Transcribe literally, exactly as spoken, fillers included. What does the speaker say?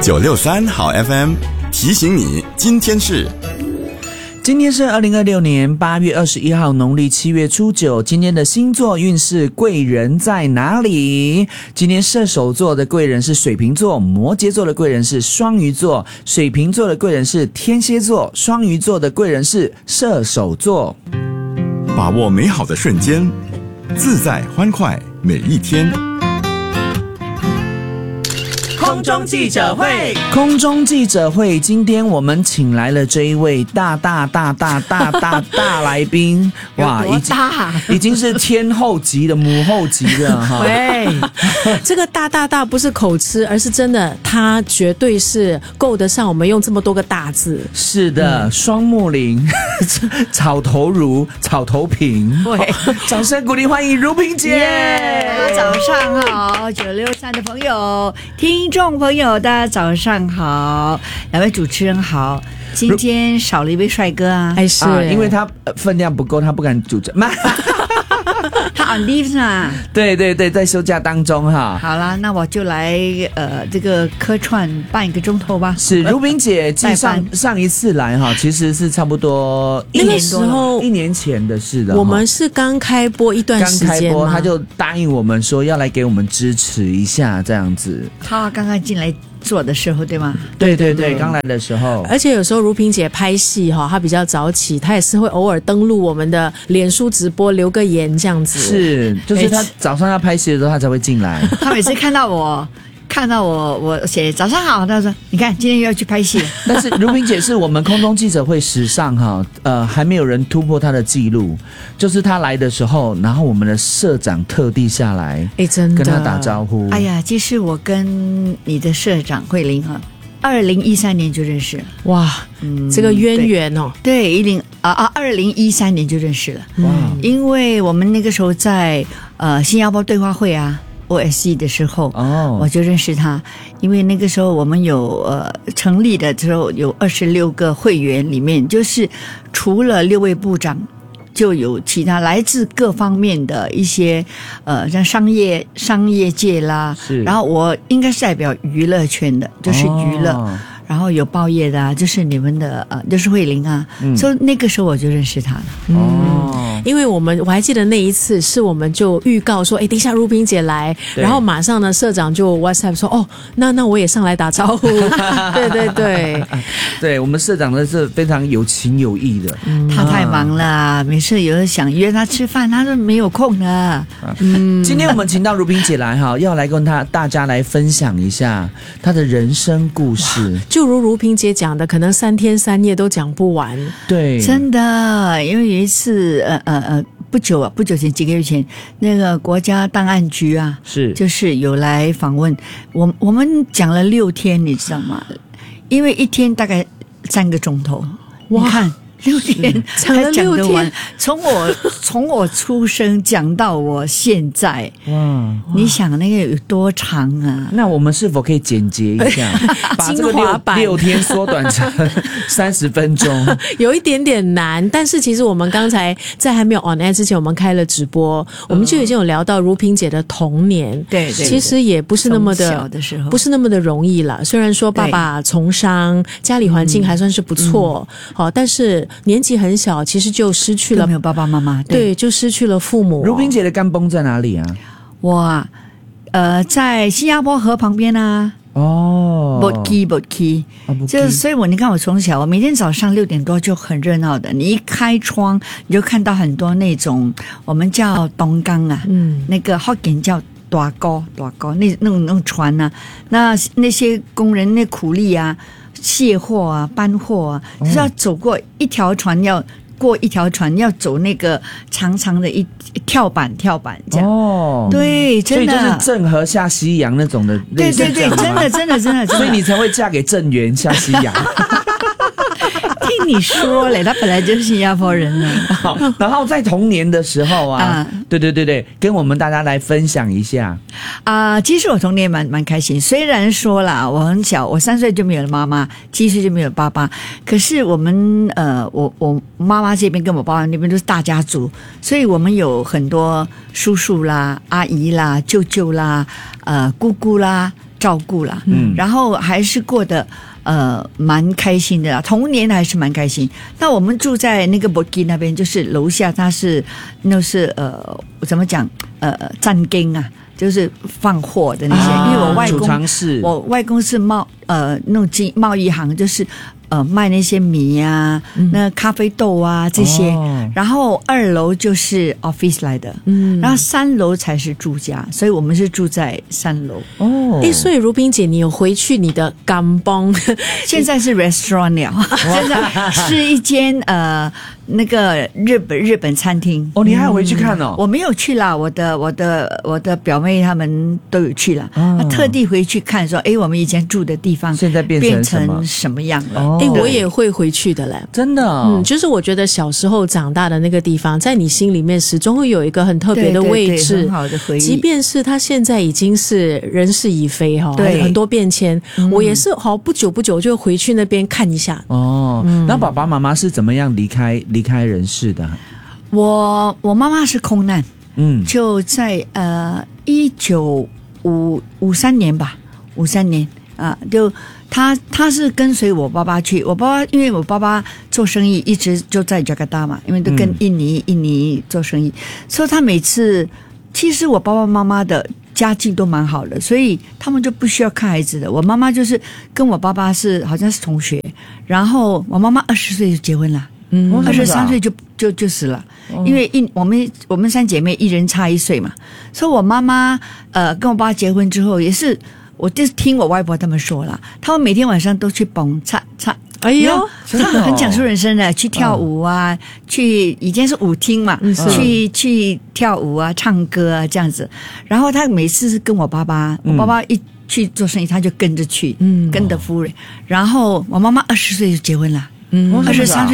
九六三好 F M 提醒你，今天是。 今天是二零二六年八月二十一号，农历七月初九。今天的星座运势贵人在哪里？今天射手座的贵人是水瓶座，摩羯座的贵人是双鱼座，水瓶座的贵人是天蝎座，双鱼座的贵人是射手座。 把握美好的瞬间，自在欢快每一天。 空中记者会，空中记者会，今天我们请来了这一位大大大大大大大来宾， 哇，已经已经是天后级的母后级的哈。 喂，这个大大大不是口吃，而是真的，它绝对是够得上我们用这么多个大字。 是的，双、嗯、木林，草头如，草头平。 对， 掌声鼓励欢迎如萍姐。 大家早上好，九六三的朋友，听众朋友，大家早上好，两位主持人好。今天少了一位帅哥啊， 哎是、 啊，因为他分量不够，他不敢主持。 他 on leave 是吗？ 对对对，在休假当中哈。 好啦，那我就来呃这个客串半一个钟头吧。 是如萍姐，继上上一次来哈，其实是差不多一年多时候一年前的事的。 我们是刚开播一段时间， 刚开播他就答应我们说要来给我们支持一下这样子。 他刚刚进来做的时候对吗？ 对对对，刚来的时候。 而且有时候如萍姐拍戏哈，她比较早起，她也是会偶尔登录我们的脸书直播留个言这样子。 是，就是她早上要拍戏的时候，她才会进来。 她每次看到我。看到我我写早上好，他说你看今天又要去拍戏。 但是如萍姐是我们空中记者会史上哈呃还没有人突破她的记录，就是她来的时候，然后我们的社长特地下来， 哎真的跟她打招呼。 哎呀，其实我跟你的社长慧玲哈，二零一三年就认识了。 哇，嗯，这个渊源哦， 对，一零啊啊，二零一三年就认识了。 哇， 因为我们那个时候在呃新加坡对话会啊。O S E 的时候，哦，我就认识他，因为那个时候我们有呃成立的时候有二十六个会员，里面就是除了六位部长，就有其他来自各方面的一些呃像商业商业界啦，然后我应该是代表娱乐圈的，就是娱乐。哦，然后有报业的啊，就是你们的呃，就是慧玲啊，嗯，所以那个时候我就认识他了。 哦，因为我们我还记得那一次是我们就预告说，哎，等一下如萍姐来，然后马上呢社长就 WhatsApp 说，哦，那那我也上来打招呼。对对对， 对我们社长呢是非常有情有义的， 嗯，他太忙了，啊，每次有人想约他吃饭，他都没有空的。 嗯，今天我们请到如萍姐来哈，要来跟他大家来分享一下她的人生故事。 就如如萍姐讲的，可能三天三夜都讲不完。 对， 真的，因为有一次，呃呃呃，不久啊，不久前几个月前，那个国家档案局啊， 是就是有来访问我，我们讲了六天，你知道吗？因为一天大概三个钟头，你看。六天讲了六天， 从我从我出生讲到我现在，哇！你想那个有多长啊？ 那我们是否可以简洁一下，把这个六六天缩短成三十分钟？ 有一点点难，但是其实我们刚才在还没有 on air 之前，我们开了直播，我们就已经有聊到如萍姐的童年， 对，对， 其实也不是那么的小的时候， 不是那么的容易了。虽然说爸爸从商，家里环境还算是不错，好，但是。年纪很小，其实就失去了没有爸爸妈妈， 对， 对，就失去了父母。 如萍姐的甘崩在哪里啊？ 我呃在新加坡河旁边啊。哦 ，Boat Boat Key， 就所以我你看我从小，我每天早上六点多就很热闹的，你一开窗你就看到很多那种我们叫东港啊，嗯，那个福建叫大高大高那那种那种船啊，那那些工人那苦力啊。卸货啊，搬货啊，就是要走过一条船，要过一条船，要走那个长长的一跳板，跳板这样。哦，对，真的， 所以就是郑和下西洋那种的。 对对对，真的真的真的， 所以你才会嫁给郑源下西洋。 听你说嘞，他本来就是新加坡人呢。 好，然后在童年的时候啊，嗯、对对对对，跟我们大家来分享一下。 啊、呃，其实我童年蛮蛮开心，虽然说啦，我很小，我三岁就没有了妈妈，七岁就没有爸爸，可是我们呃，我我妈妈这边跟我爸爸那边都是大家族，所以我们有很多叔叔啦、阿姨啦、舅舅啦、呃姑姑啦。 照顾啦，嗯，然后还是过得呃蛮开心的啦，童年还是蛮开心。那我们住在那个 Boki 那边，就是楼下，它是那是呃怎么讲呃站根啊。就是放货的那些，啊、因为我外公，我外公是贸呃那种经贸易行，就是呃卖那些米啊、嗯、那咖啡豆啊这些、哦，然后二楼就是 office 来的，嗯，然后三楼才是住家，所以我们是住在三楼。 哦，哎，所以如萍姐，你有回去你的甘邦， 现在是 restaurant 了，现在是一间呃。那个日本日本餐厅哦，你还要回去看哦？ 嗯、我没有去啦，我的我的我的表妹他们都有去了，哦、特地回去看说，哎，我们以前住的地方现在变成变成什么样了？ 哎、哦，我也会回去的嘞， 真的、哦， 嗯，就是我觉得小时候长大的那个地方，在你心里面始终会有一个很特别的位置， 对对对，很好的回忆。 即便是他现在已经是人事已非哈， 对， 很多变迁、嗯，我也是好不久不久就回去那边看一下。 哦，嗯、那爸爸妈妈是怎么样离开离开人世的？ 我我妈妈是空难， 嗯， 就在呃一九五五三年吧，五三年啊，就他他是跟随我爸爸去，我爸爸因为我爸爸做生意一直就在加拿大嘛，因为都跟印尼、嗯、印尼做生意，所以他每次其实我爸爸妈妈的家境都蛮好的，所以他们就不需要看孩子的。我妈妈就是跟我爸爸是好像是同学，然后我妈妈二十岁就结婚了。嗯，二十三岁就就就死了，因为一我们我们三姐妹一人差一岁嘛，所以我妈妈呃跟我爸结婚之后，也是我就听我外婆他们说了，他们每天晚上都去蹦唱唱， 哎呦， 他很讲述人生的，去跳舞啊，嗯、去以前是舞厅嘛，嗯、去去跳舞啊，唱歌啊这样子，然后他每次是跟我爸爸，我爸爸一去做生意，他就跟着去，嗯，跟着夫人，然后我妈妈二十岁就结婚了。嗯，二十三岁